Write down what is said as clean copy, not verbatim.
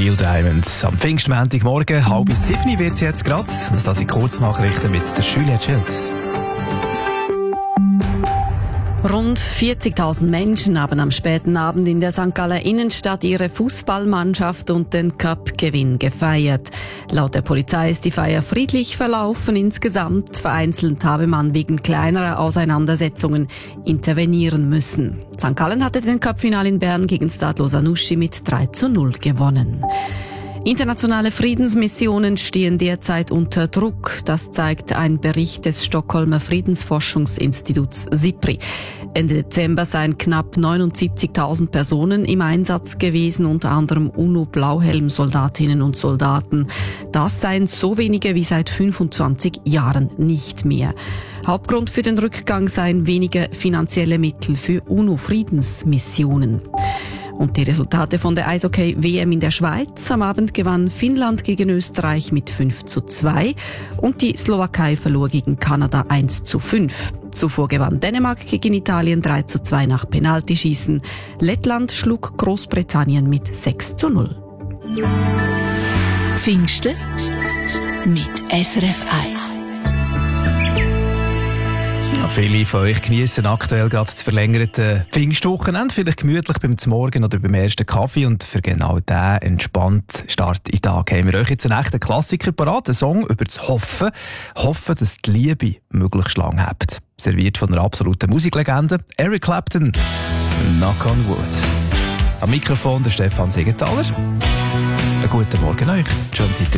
Neil Diamond. Am Pfingstmontagmorgen, 6:30 wird es jetzt gerade. Das sind Kurznachrichten mit der Juliette Schild. Rund 40.000 Menschen haben am späten Abend in der St. Galler Innenstadt ihre Fußballmannschaft und den Cup-Gewinn gefeiert. Laut der Polizei ist die Feier friedlich verlaufen. Insgesamt vereinzelt habe man wegen kleinerer Auseinandersetzungen intervenieren müssen. St. Gallen hatte den Cup-Final in Bern gegen Stade Lausanne mit 3:0 gewonnen. Internationale Friedensmissionen stehen derzeit unter Druck. Das zeigt ein Bericht des Stockholmer Friedensforschungsinstituts SIPRI. Ende Dezember seien knapp 79.000 Personen im Einsatz gewesen, unter anderem UNO-Blauhelm-Soldatinnen und Soldaten. Das seien so wenige wie seit 25 Jahren nicht mehr. Hauptgrund für den Rückgang seien weniger finanzielle Mittel für UNO-Friedensmissionen. Und die Resultate von der Eishockey-WM in der Schweiz. Am Abend gewann Finnland gegen Österreich mit 5:2 und die Slowakei verlor gegen Kanada 1:5. Zuvor gewann Dänemark gegen Italien 3:2 nach Penaltyschießen. Lettland schlug Großbritannien mit 6:0. Pfingsten mit SRF 1. Viele von euch genießen aktuell gerade das verlängerte Pfingstwochenende, vielleicht gemütlich beim Morgen oder beim ersten Kaffee. Und für genau diesen entspannten Start in den Tag haben wir euch jetzt einen echten Klassiker parat, einen Song über das Hoffen. Hoffen, dass die Liebe möglichst lang habt. Serviert von einer absoluten Musiklegende, Eric Clapton, Knock on Wood. Am Mikrofon der Stefan Siegenthaler. Einen guten Morgen euch. Schön seid ihr